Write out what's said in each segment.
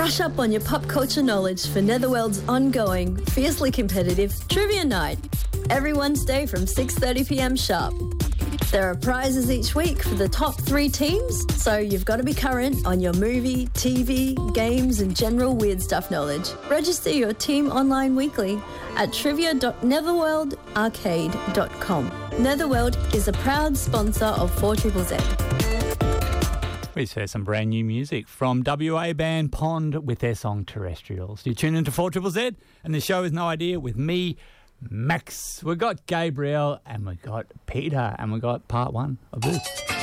Brush up on your pop culture knowledge for Netherworld's ongoing, fiercely competitive Trivia Night, every Wednesday from 6:30pm sharp. There are prizes each week for the top 3 teams, so you've got to be current on your movie, TV, games and general weird stuff knowledge. Register your team online weekly at trivia.netherworldarcade.com. Netherworld is a proud sponsor of 4ZZZ. We heard some brand new music from WA band Pond with their song Terrestrials. You tune into 4ZZZ and the show is No Idea with me, Max. We've got Gabriel and we've got Peter and we've got part 1 of this.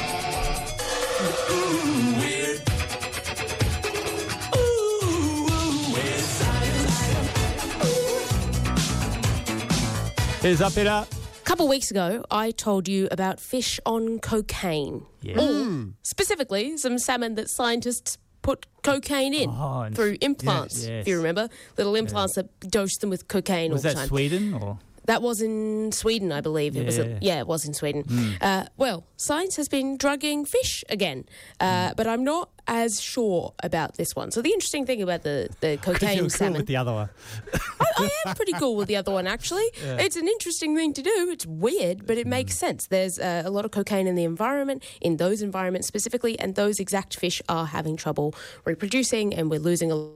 Here's up, Peter. A couple of weeks ago, I told you about fish on cocaine. Yeah. Or, specifically, some salmon that scientists put cocaine in through implants, if you remember. Little implants that dosed them with cocaine all the time. Was that Sweden or...? That was in Sweden, I believe. It was in Sweden. Well, science has been drugging fish again, but I'm not as sure about this one. So the interesting thing about the cocaine you're salmon... cool with the other one. I am pretty cool with the other one, actually. Yeah. It's an interesting thing to do. It's weird, but it makes sense. There's a lot of cocaine in the environment, in those environments specifically, and those exact fish are having trouble reproducing, and we're losing a lot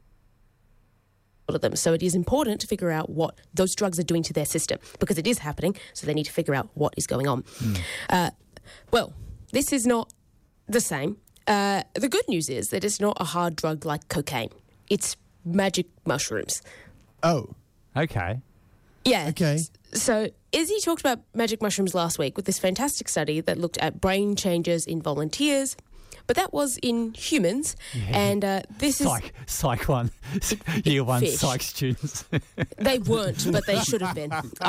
of them. So it is important to figure out what those drugs are doing to their system, because it is happening, so they need to figure out what is going on. Well, this is not the same. The good news is that it's not a hard drug like cocaine. It's magic mushrooms. Oh. Okay. Yeah. Okay. So Izzy talked about magic mushrooms last week with this fantastic study that looked at brain changes in volunteers, but that was in humans, and this is... Psych 1, year 1 fish. psych students. They weren't, but they should have been.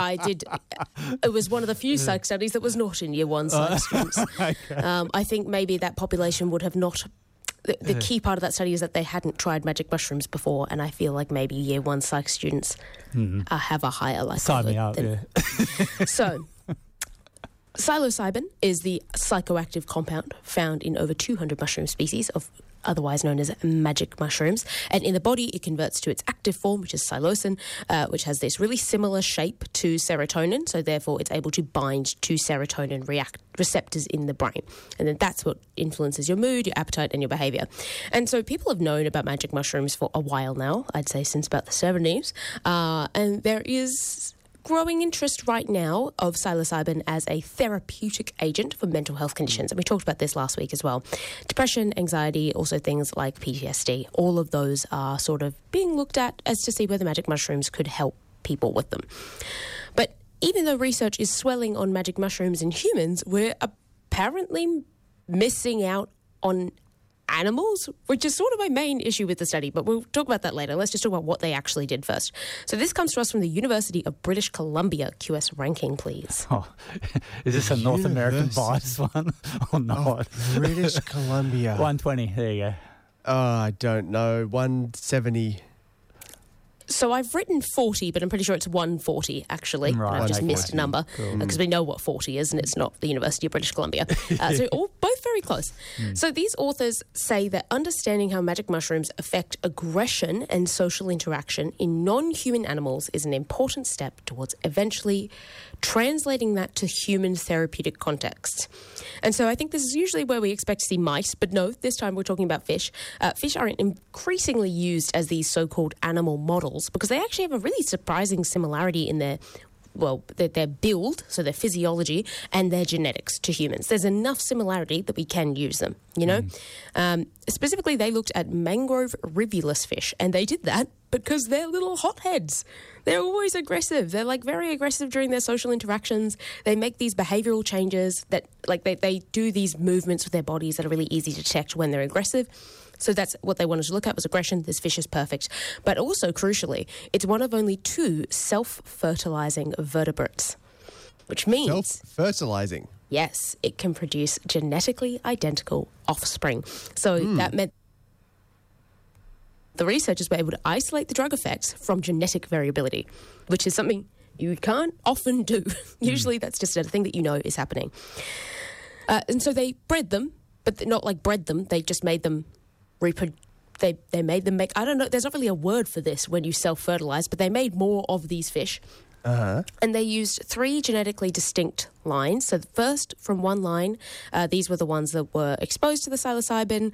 It was one of the few psych studies that was not in year 1 psych students. Okay. I think maybe that population would have not... The key part of that study is that they hadn't tried magic mushrooms before, and I feel like maybe year 1 psych students have a higher likelihood. Sign me up, So... Psilocybin is the psychoactive compound found in over 200 mushroom species, otherwise known as magic mushrooms. And in the body, it converts to its active form, which is psilocin, which has this really similar shape to serotonin. So therefore, it's able to bind to serotonin receptors in the brain. And then that's what influences your mood, your appetite, and your behavior. And so people have known about magic mushrooms for a while now, I'd say since about the 70s. And there is... growing interest right now of psilocybin as a therapeutic agent for mental health conditions. And we talked about this last week as well. Depression, anxiety, also things like PTSD. All of those are sort of being looked at as to see whether magic mushrooms could help people with them. But even though research is swelling on magic mushrooms in humans, we're apparently missing out on animals, which is sort of my main issue with the study, but we'll talk about that later. Let's just talk about what they actually did first. So this comes to us from the University of British Columbia. QS ranking, please. Oh, is this a North American bias one or not? British Columbia. 120, there you go. I don't know, 170. So I've written 40, but I'm pretty sure it's 140, actually. Right, I've just missed a number because we know what 40 is, and it's not the University of British Columbia. So both very close. So these authors say that understanding how magic mushrooms affect aggression and social interaction in non-human animals is an important step towards eventually translating that to human therapeutic contexts. And so I think this is usually where we expect to see mice, but no, this time we're talking about fish. Fish are increasingly used as these so-called animal models because they actually have a really surprising similarity in their build, so their physiology, and their genetics to humans. There's enough similarity that we can use them, you know? Specifically, they looked at mangrove rivulus fish, and they did that because they're little hotheads. They're always aggressive. They're, like, very aggressive during their social interactions. They make these behavioural changes that, like, they do these movements with their bodies that are really easy to detect when they're aggressive. So that's what they wanted to look at was aggression. This fish is perfect. But also, crucially, it's one of only 2 self-fertilizing vertebrates, which means... Self-fertilizing? Yes, it can produce genetically identical offspring. So that meant the researchers were able to isolate the drug effects from genetic variability, which is something you can't often do. Usually that's just a thing that you know is happening. And so they bred them, but not like bred them. They just made them they made them make, I don't know, there's not really a word for this when you self-fertilize, but they made more of these fish. And they used 3 genetically distinct lines. So the first from one line, these were the ones that were exposed to the psilocybin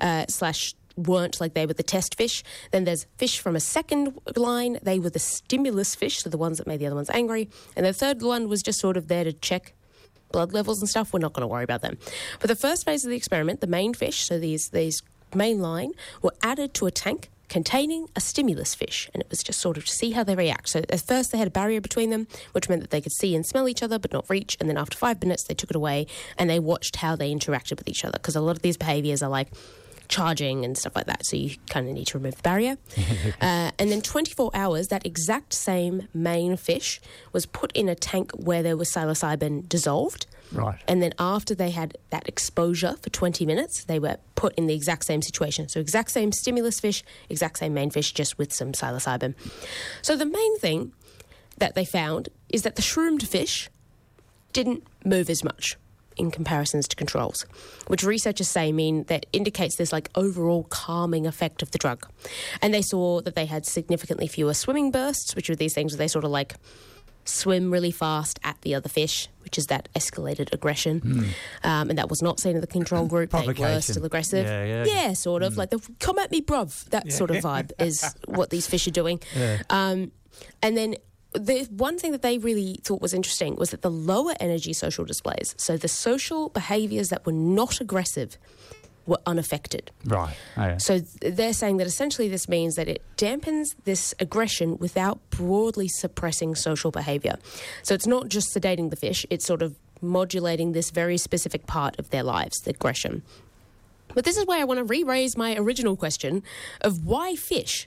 / weren't, like they were the test fish. Then there's fish from a second line. They were the stimulus fish, so the ones that made the other ones angry. And the third one was just sort of there to check blood levels and stuff. We're not going to worry about them. But the first phase of the experiment, the main fish, so these main line, were added to a tank containing a stimulus fish, and it was just sort of to see how they react. So at first they had a barrier between them, which meant that they could see and smell each other but not reach, and then after 5 minutes they took it away and they watched how they interacted with each other, because a lot of these behaviours are like charging and stuff like that, so you kind of need to remove the barrier. And then 24 hours, that exact same main fish was put in a tank where there was psilocybin dissolved. Right. And then after they had that exposure for 20 minutes, they were put in the exact same situation. So exact same stimulus fish, exact same main fish, just with some psilocybin. So the main thing that they found is that the shroomed fish didn't move as much in comparisons to controls, which researchers say mean that indicates this like overall calming effect of the drug. And they saw that they had significantly fewer swimming bursts, which are these things where they sort of like swim really fast at the other fish, which is that escalated aggression. And that was not seen in the control group. They were still aggressive. Yeah, sort of. Like the come at me, bruv. That sort of vibe is what these fish are doing. And then the one thing that they really thought was interesting was that the lower energy social displays, so the social behaviours that were not aggressive, were unaffected. Right. Oh, yeah. So they're saying that essentially this means that it dampens this aggression without broadly suppressing social behaviour. So it's not just sedating the fish, it's sort of modulating this very specific part of their lives, the aggression. But this is where I want to re-raise my original question of why fish?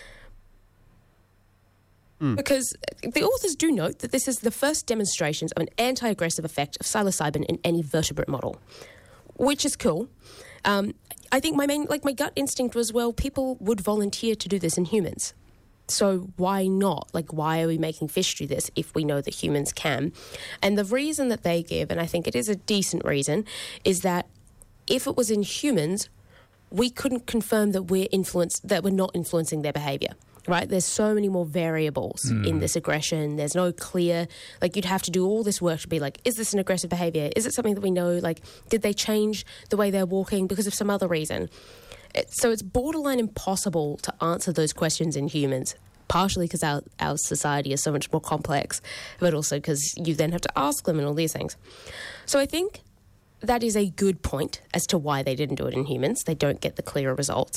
Because the authors do note that this is the first demonstrations of an anti-aggressive effect of psilocybin in any vertebrate model, which is cool. I think my gut instinct was, well, people would volunteer to do this in humans. So why not? Like, why are we making fish do this if we know that humans can? And the reason that they give, and I think it is a decent reason, is that if it was in humans, we couldn't confirm that we're not influencing their behaviour. Right? There's so many more variables in this aggression. There's no clear, like, you'd have to do all this work to be like, is this an aggressive behaviour? Is it something that we know? Like, did they change the way they're walking because of some other reason? So it's borderline impossible to answer those questions in humans, partially because our society is so much more complex, but also because you then have to ask them and all these things. So I think that is a good point as to why they didn't do it in humans. They don't get the clearer results.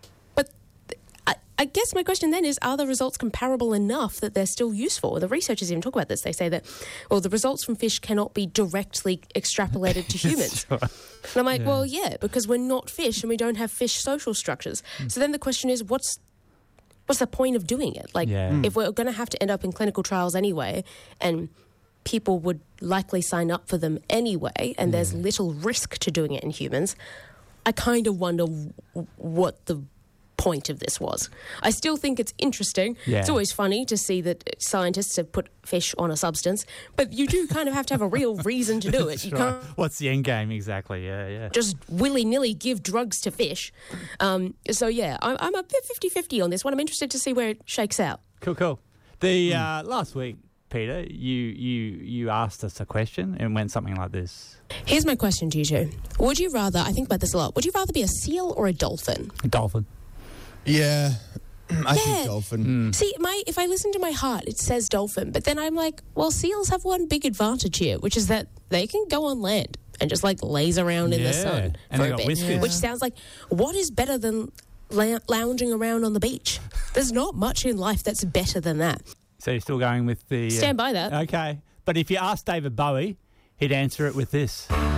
I guess my question then is, are the results comparable enough that they're still useful? The researchers even talk about this. They say that, well, the results from fish cannot be directly extrapolated to humans. Sure. And I'm like, well, yeah, because we're not fish and we don't have fish social structures. So then the question is, what's the point of doing it? Like, if we're going to have to end up in clinical trials anyway, and people would likely sign up for them anyway, and there's little risk to doing it in humans, I kind of wonder what the point of this was. I still think it's interesting. Yeah. It's always funny to see that scientists have put fish on a substance, but you do kind of have to have a real reason to do it. You can't What's the end game exactly? Yeah. just willy-nilly give drugs to fish. So yeah, I'm a bit 50-50 on this one. I'm interested to see where it shakes out. Cool. The last week, Peter, you asked us a question and went something like this. Here's my question to you two. Would you rather, I think about this a lot, would you rather be a seal or a dolphin? A dolphin. Yeah, I think dolphin. See, if I listen to my heart, it says dolphin, but then I'm like, well, seals have one big advantage here, which is that they can go on land and just like laze around in the sun and for they a got bit. whiskers. Which sounds like, what is better than lounging around on the beach? There's not much in life that's better than that. So you're still going with the... Stand by that. Okay. But if you ask David Bowie, he'd answer it with this.